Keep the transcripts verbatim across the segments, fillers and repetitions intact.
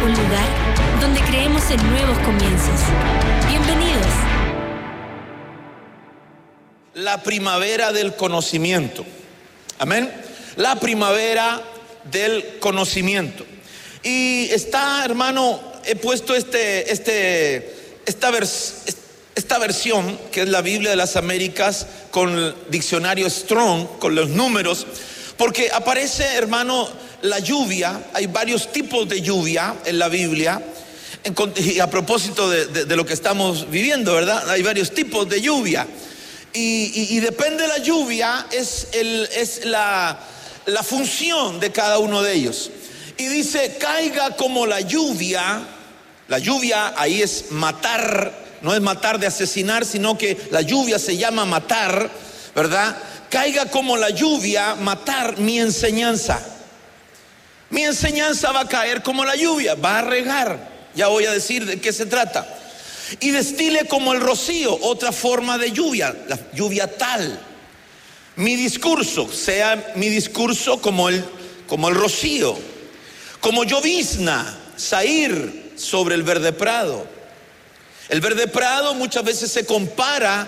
un lugar donde creemos en nuevos comienzos. Bienvenidos. La primavera del conocimiento. Amén. La primavera del conocimiento. Y está, hermano, he puesto este, este, esta, vers, esta versión, que es la Biblia de las Américas, con el diccionario Strong, con los números, porque aparece, hermano, la lluvia. Hay varios tipos de lluvia en la Biblia. Y a propósito de, de, de lo que estamos viviendo, ¿verdad? Hay varios tipos de lluvia. Y, y, y depende de la lluvia, es, el, es la, la función de cada uno de ellos. Y dice, caiga como la lluvia. La lluvia ahí es matar, no es matar de asesinar, sino que la lluvia se llama matar, ¿verdad? Caiga como la lluvia, matar mi enseñanza. Mi enseñanza va a caer como la lluvia, va a regar. Ya voy a decir de qué se trata. Y destile como el rocío, otra forma de lluvia, la lluvia tal. Mi discurso, sea mi discurso como el, como el rocío, como llovizna, sair sobre el verde prado. El verde prado muchas veces se compara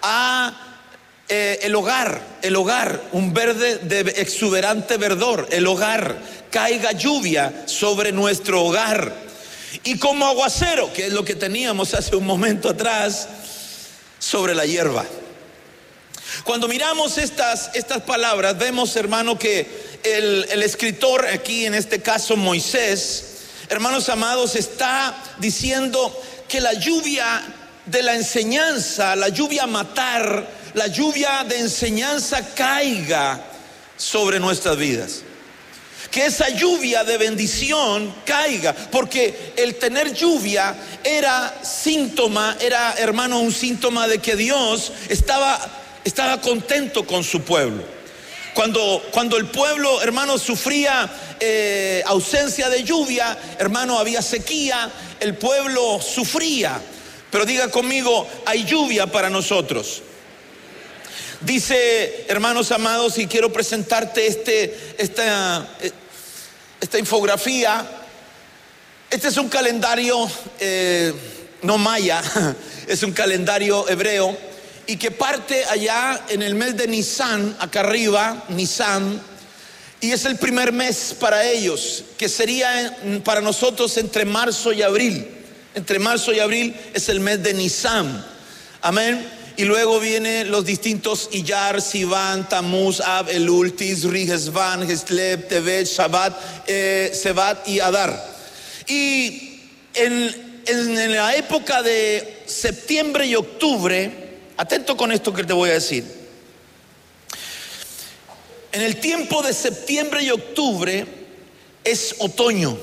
a eh, el hogar, el hogar, un verde de exuberante verdor, el hogar. Caiga lluvia sobre nuestro hogar. Y como aguacero, que es lo que teníamos hace un momento atrás, sobre la hierba. Cuando miramos estas, estas palabras, vemos, hermano, que el, el escritor aquí, en este caso Moisés, hermanos amados, está diciendo que la lluvia de la enseñanza, la lluvia matar, la lluvia de enseñanza caiga sobre nuestras vidas. Que esa lluvia de bendición caiga, porque el tener lluvia era síntoma, era, hermano, un síntoma de que Dios estaba, estaba contento con su pueblo. Cuando, cuando el pueblo, hermano, sufría eh, ausencia de lluvia, hermano, había sequía, el pueblo sufría. Pero diga conmigo, hay lluvia para nosotros. Dice, hermanos amados, y quiero presentarte este, esta, esta infografía. Este es un calendario eh, no maya, es un calendario hebreo, y que parte allá en el mes de Nisan, acá arriba, Nisan, y es el primer mes para ellos, que sería para nosotros entre marzo y abril. Entre marzo y abril es el mes de Nisan. Amén. Y luego vienen los distintos Iyar, Sivan, Tamuz, Ab, Elul, Tisri, Hesvan, Hesleb, Tevet, Shabbat, eh, Sebat y Adar. Y en, en, en la época de septiembre y octubre, atento con esto que te voy a decir. En el tiempo de septiembre y octubre es otoño.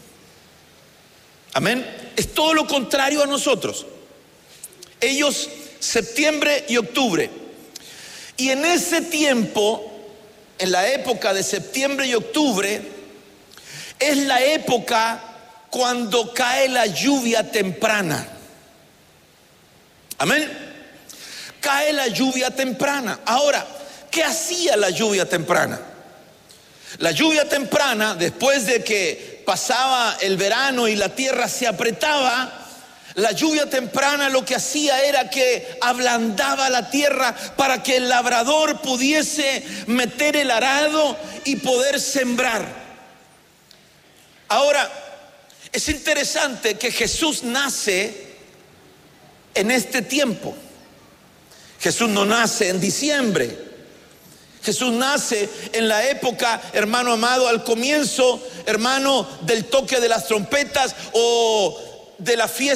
Amén. Es todo lo contrario a nosotros. Ellos septiembre y octubre. Y en ese tiempo, en la época de septiembre y octubre, es la época cuando cae la lluvia temprana. Amén. Cae la lluvia temprana. Ahora, ¿qué hacía la lluvia temprana? La lluvia temprana, después de que pasaba el verano y la tierra se apretaba, la lluvia temprana lo que hacía era que ablandaba la tierra para que el labrador pudiese meter el arado y poder sembrar. Ahora, es interesante que Jesús nace en este tiempo. Jesús no nace en diciembre. Jesús nace en la época, hermano amado, al comienzo, hermano, del toque de las trompetas o de la fiesta